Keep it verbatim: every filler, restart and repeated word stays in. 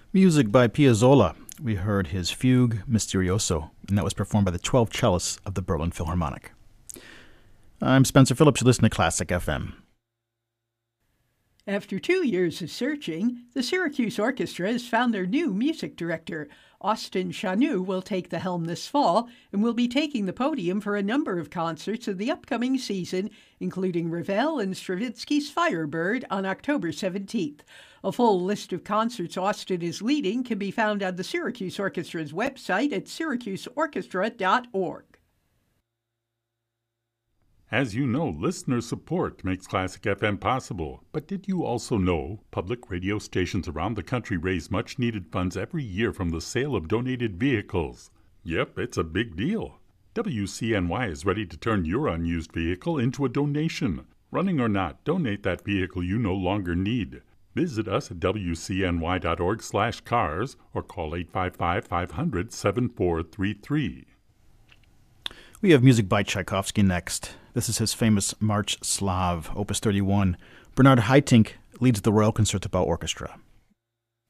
Music by Piazzolla. We heard his Fugue Misterioso, and that was performed by the twelve cellists of the Berlin Philharmonic. I'm Spencer Phillips. You listen to Classic F M. After two years of searching, the Syracuse Orchestra has found their new music director. Austin Chanou will take the helm this fall and will be taking the podium for a number of concerts in the upcoming season, including Ravel and Stravinsky's Firebird on October seventeenth. A full list of concerts Austin is leading can be found on the Syracuse Orchestra's website at syracuse orchestra dot org. As you know, listener support makes Classic F M possible. But did you also know public radio stations around the country raise much-needed funds every year from the sale of donated vehicles? Yep, it's a big deal. W C N Y is ready to turn your unused vehicle into a donation. Running or not, donate that vehicle you no longer need. Visit us at w c n y dot org slash cars or call eight five five, five hundred, seven four three three. We have music by Tchaikovsky next. This is his famous March Slav, Opus thirty-one. Bernard Haitink leads the Royal Concertgebouw Orchestra.